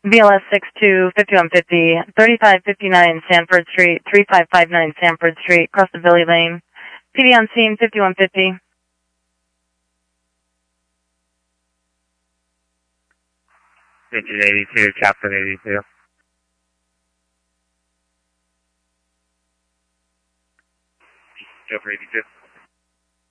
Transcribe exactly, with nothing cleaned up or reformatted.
B L S six two, fifty-one fifty, thirty-five fifty-nine Sanford Street, thirty-five fifty-nine Sanford Street, across the Billy Lane. P D on scene, fifty-one fifty. fifteen eighty-two, Captain eighty-two. Go for eighty-two.